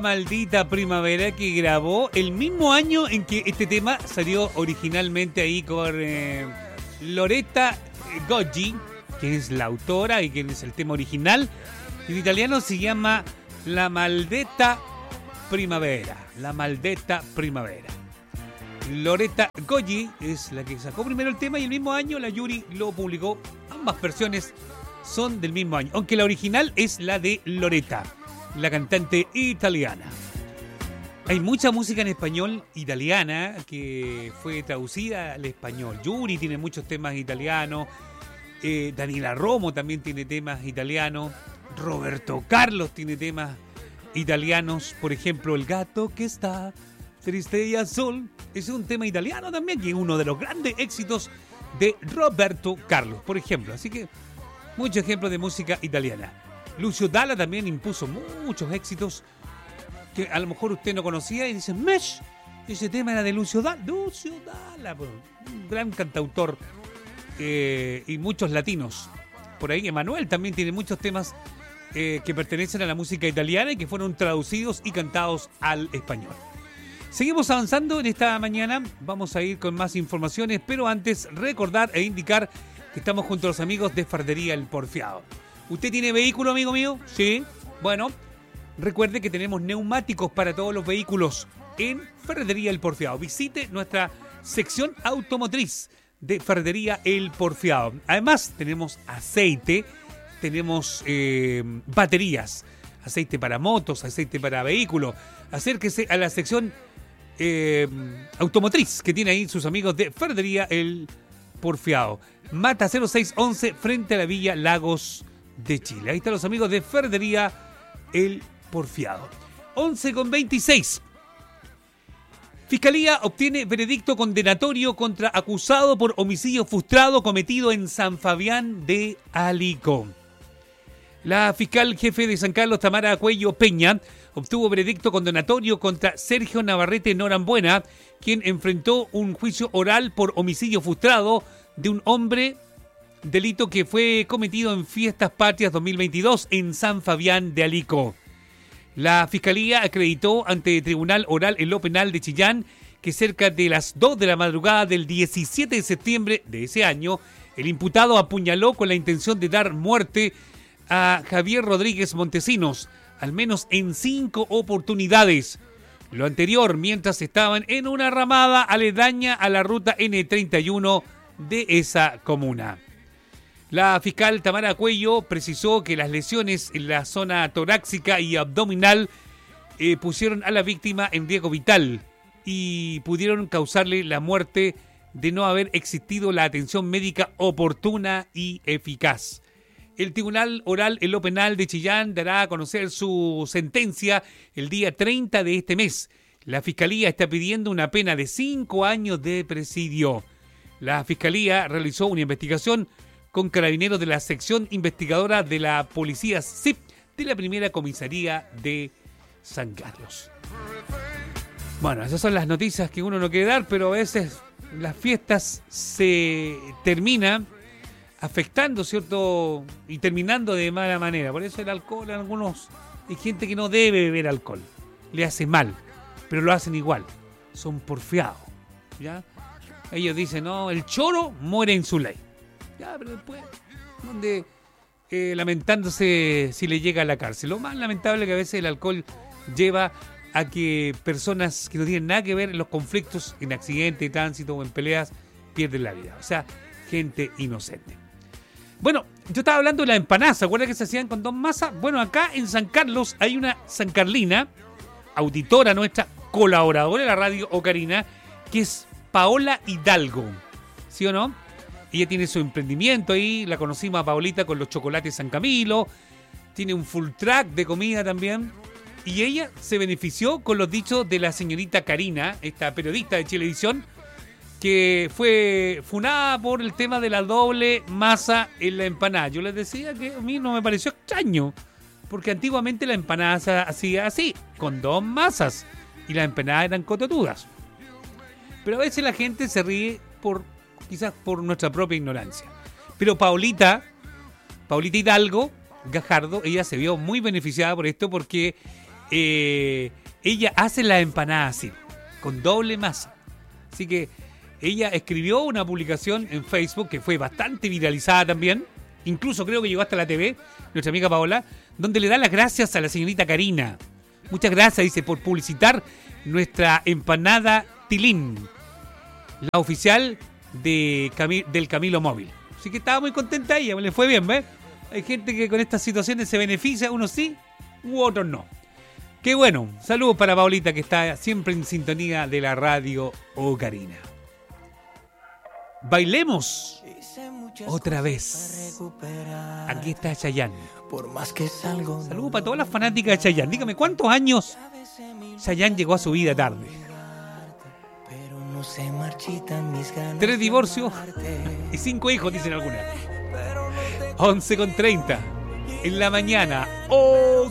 Maldita Primavera, que grabó el mismo año en que este tema salió originalmente ahí con Loretta Goggi, que es la autora y que es el tema original. En italiano se llama La Maldita Primavera. La Maldita Primavera. Loretta Goggi es la que sacó primero el tema y el mismo año la Yuri lo publicó. Ambas versiones son del mismo año, aunque la original es la de Loretta, la cantante italiana. Hay mucha música en español italiana que fue traducida al español. Yuri tiene muchos temas italianos. Daniela Romo también tiene temas italianos. Roberto Carlos tiene temas italianos. Por ejemplo, El gato que está triste y azul es un tema italiano también, que es uno de los grandes éxitos de Roberto Carlos, por ejemplo. Así que muchos ejemplos de música italiana. Lucio Dalla también impuso muchos éxitos que a lo mejor usted no conocía y dice, Mesh, ese tema era de Lucio Dalla. Lucio Dalla, un gran cantautor y muchos latinos. Por ahí Emanuel también tiene muchos temas que pertenecen a la música italiana y que fueron traducidos y cantados al español. Seguimos avanzando en esta mañana, vamos a ir con más informaciones, pero antes recordar e indicar que estamos junto a los amigos de Ferretería El Porfiado. ¿Usted tiene vehículo, amigo mío? Sí. Bueno, recuerde que tenemos neumáticos para todos los vehículos en Ferretería El Porfiado. Visite nuestra sección automotriz de Ferretería El Porfiado. Además, tenemos aceite, tenemos baterías, aceite para motos, aceite para vehículos. Acérquese a la sección automotriz que tiene ahí sus amigos de Ferretería El Porfiado. Mata 0611 frente a la Villa Lagos de Chile. Ahí están los amigos de Ferretería El Porfiado. 11:26. Fiscalía obtiene veredicto condenatorio contra acusado por homicidio frustrado cometido en San Fabián de Alico. La fiscal jefe de San Carlos, Tamara Cuello Peña, obtuvo veredicto condenatorio contra Sergio Navarrete Norambuena, quien enfrentó un juicio oral por homicidio frustrado de un hombre, delito que fue cometido en Fiestas Patrias 2022 en San Fabián de Alico. La Fiscalía acreditó ante Tribunal Oral en lo Penal de Chillán que cerca de las 2 de la madrugada del 17 de septiembre de ese año, el imputado apuñaló con la intención de dar muerte a Javier Rodríguez Montesinos, al menos en 5 oportunidades. Lo anterior mientras estaban en una ramada aledaña a la ruta N31 de esa comuna. La fiscal Tamara Cuello precisó que las lesiones en la zona torácica y abdominal pusieron a la víctima en riesgo vital y pudieron causarle la muerte de no haber existido la atención médica oportuna y eficaz. El Tribunal Oral en lo Penal de Chillán dará a conocer su sentencia el día 30 de este mes. La Fiscalía está pidiendo una pena de 5 años de presidio. La Fiscalía realizó una investigación con carabineros de la sección investigadora de la Policía CIP de la primera comisaría de San Carlos. Bueno, esas son las noticias que uno no quiere dar, pero a veces las fiestas se terminan afectando, ¿cierto? Y terminando de mala manera. Por eso el alcohol, en algunos, hay gente que no debe beber alcohol. Le hace mal, pero lo hacen igual. Son porfiados, ¿ya? Ellos dicen, no, el choro muere en su ley. Ya, pero después, donde lamentándose si le llega a la cárcel. Lo más lamentable que a veces el alcohol lleva a que personas que no tienen nada que ver en los conflictos, en accidentes de tránsito o en peleas, pierden la vida. O sea, gente inocente. Bueno, yo estaba hablando de la empanada. ¿Se acuerdan que se hacían con 2 masas? Bueno, acá en San Carlos hay una sancarlina, auditora nuestra, colaboradora de la radio Ocarina, que es Paola Hidalgo. ¿Sí o no? Ella tiene su emprendimiento ahí, la conocimos a Paolita con los chocolates San Camilo, tiene un full track de comida también, y ella se benefició con los dichos de la señorita Karina, esta periodista de Chilevisión, que fue funada por el tema de la doble masa en la empanada. Yo les decía que a mí no me pareció extraño, porque antiguamente la empanada se hacía así, con 2 masas, y las empanadas eran cototudas. Pero a veces la gente se ríe quizás por nuestra propia ignorancia. Pero Paulita Hidalgo Gajardo, ella se vio muy beneficiada por esto porque ella hace la empanada así, con doble masa. Así que ella escribió una publicación en Facebook que fue bastante viralizada también. Incluso creo que llegó hasta la TV, nuestra amiga Paola, donde le da las gracias a la señorita Karina. Muchas gracias, dice, por publicitar nuestra empanada Tilín, la oficial del Camilo Móvil. Así que estaba muy contenta ella, le fue bien, ¿ves? Hay gente que con estas situaciones se beneficia, unos sí, u otros no. Qué bueno, saludos para Paolita, que está siempre en sintonía de la radio Ocarina. Bailemos otra vez. Aquí está Chayanne. Saludos para todas las fanáticas de Chayanne. Dígame, ¿cuántos años Chayanne llegó a su vida tarde? 3 divorcios y 5 hijos, dicen algunas. 11:30 en la mañana. ¡Oh,